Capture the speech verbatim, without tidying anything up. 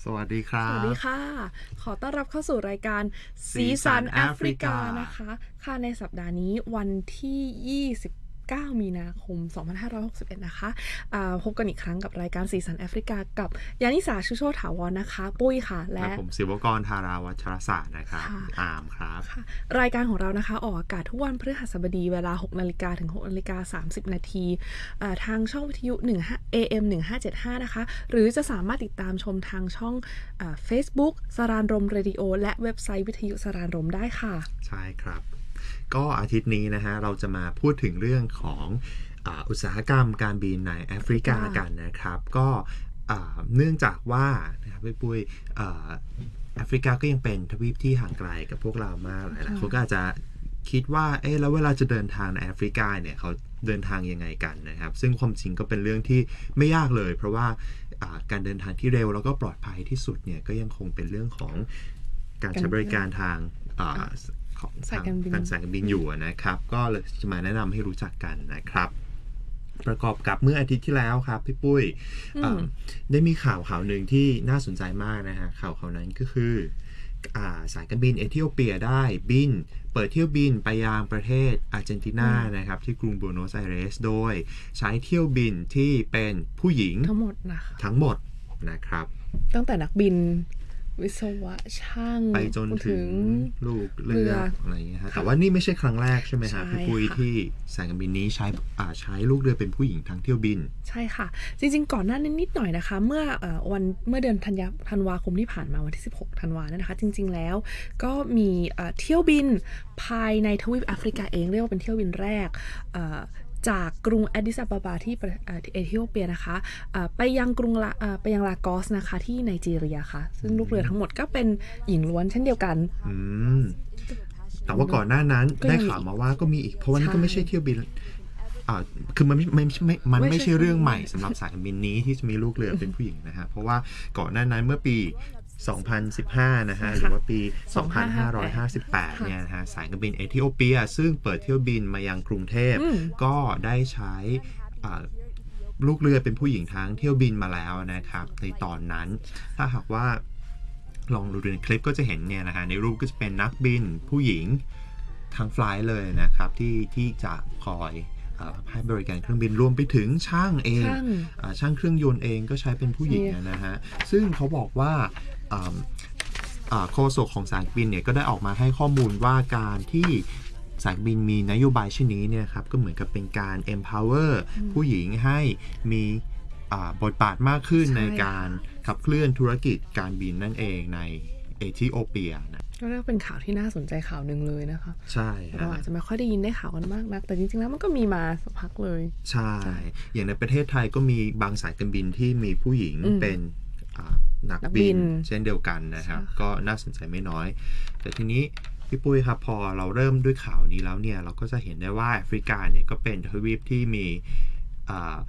สวัสดีครับสวัสดีค่ะขอต้อนรับเข้าสู่รายการสีสันแอฟริกานะคะค่ะในสัปดาห์นี้วันที่ยี่สิบเก้ามีนาคมสองพันห้าร้อยหกสิบเอ็ดนะคะะพบกันอีกครั้งกับรายการสีสันแอฟริกากับยานิสาชุโชติถาวรนะคะปุ้ยค่ะและผมศิวกรธาราวัชรศาสตร์นะครับอามครับรายการของเรานะคะออกอากาศทุกวันพฤหัสบดีเวลาหกนาฬิกาถึงหกนาฬิกาสามสิบนาทีทางช่องวิทยุ เอ เอ็ม หนึ่งห้าเจ็ดห้านะคะหรือจะสามารถติดตามชมทางช่องเฟซบุ๊กสรานรมเรดิโอและเว็บไซต์วิทยุสรานรมได้ค่ะใช่ครับก็อาทิตย์นี้นะฮะเราจะมาพูดถึงเรื่องของอุตสาหกรรมการบินในแอฟริกากันนะครับก็เนื่องจากว่านะครับพี่ปุ้ยแอฟริกาก็ยังเป็นทวีปที่ห่างไกลกับพวกเรามากหลายคนก็อาจจะคิดว่าเอ๊ะแล้วเวลาจะเดินทางในแอฟริกาเนี่ยเขาเดินทางยังไงกันนะครับซึ่งความจริงก็เป็นเรื่องที่ไม่ยากเลยเพราะว่าการเดินทางที่เร็วแล้วก็ปลอดภัยที่สุดเนี่ยก็ยังคงเป็นเรื่องของการใช้บริการทางของทางทางสายการบินอยู่นะครับก็เลยจะมาแนะนำให้รู้จักกันนะครับประกอบกับเมื่ออาทิตย์ที่แล้วครับพี่ปุ้ยได้มีข่าวข่าวหนึ่งที่น่าสนใจมากนะฮะข่าวข่าวนั้นก็คือสายการบินเอธิโอเปียได้บินเปิดเที่ยวบินไปยังประเทศอาร์เจนตินานะครับที่กรุงบัวโนสไอเรสโดยใช้เที่ยวบินที่เป็นผู้หญิงทั้งหมดนะคะทั้งหมดนะครับตั้งแต่นักบินวิศวะช่างไปจนถึงลูกเรืออะไรอย่างเงี้ยฮะแต่ว่านี่ไม่ใช่ครั้งแรกใช่ไหมฮะพี่ปุ้ยที่สายการบินนี้ใช้ใช้ลูกเรือเป็นผู้หญิงทั้งเที่ยวบินใช่ค่ะจริงๆก่อนหน้านี้นิดหน่อยนะคะเมื่อวันเมื่อเดือนธันวาคมที่ผ่านมาวันที่สิบหกธันวาคมนะคะจริงๆแล้วก็มีเที่ยวบินภายในทวีปแอฟริกาเองเรียกว่าเป็นเที่ยวบินแรกจากกรุงแอดดิสอะบาบาที่เอธิโอเปียนะคะไปยังกรุงไปยังลากอสนะคะที่ไนจีเรียค่ะซึ่งลูกเรือทั้งหมดก็เป็นหญิงล้วนเช่นเดียวกันแต่ว่าก่อนหน้านั้นได้ข่าวมาว่าก็มีอีกเพราะว่านี่ก็ไม่ใช่เที่ยวบินคือมันไม่ไม่ไม่มันไม่ใช่เรื่องใหม่สำหรับสายการบินนี้ที่จะมีลูกเรือเป็นผู้หญิงนะฮะเพราะว่าก่อนหน้านั้นเมื่อปีสองพันสิบห้านะฮะหรือว่าปีสองพันห้าร้อยห้าสิบแปดเนี่ยนะฮะสายการบินเอธิโอเปียซึ่งเปิดเที่ยวบินมายังกรุงเทพก็ได้ใช้ลูกเรือเป็นผู้หญิงทั้งเที่ยวบินมาแล้วนะครับในตอนนั้นถ้าหากว่าลองดูในคลิปก็จะเห็นเนี่ยนะฮะในรูปก็จะเป็นนักบินผู้หญิงทั้งไฟล์เลยนะครับที่ที่จะคอยให้บริการเครื่องบินรวมไปถึงช่างเองช่างเครื่องยนต์เองก็ใช้เป็นผู้หญิงนะฮะซึ่งเขาบอกว่าโฆษกของสายการบินเนี่ยก็ได้ออกมาให้ข้อมูลว่าการที่สายการบินมีนโยบายเช่นนี้เนี่ยครับก็เหมือนกับเป็นการ empower ผู้หญิงให้มีบทบาทมากขึ้นในการขับเคลื่อนธุรกิจการบินนั่นเองในเอธิโอเปียนะก็เรียกเป็นข่าวที่น่าสนใจข่าวหนึ่งเลยนะคะใช่เราอาจจะไม่ค่อยได้ยินได้ข่าวกันมากนักแต่จริงๆแล้วมันก็มีมาสักพักเลยใช่อย่างในประเทศไทยก็มีบางสายการบินที่มีผู้หญิงเป็นนักบินเช่นเดียวกันนะครับก็น่าสนใจไม่น้อยแต่ทีนี้พี่ปุ้ยครับพอเราเริ่มด้วยข่าวนี้แล้วเนี่ยเราก็จะเห็นได้ว่าแอฟริกาเนี่ยก็เป็นทวีปที่มี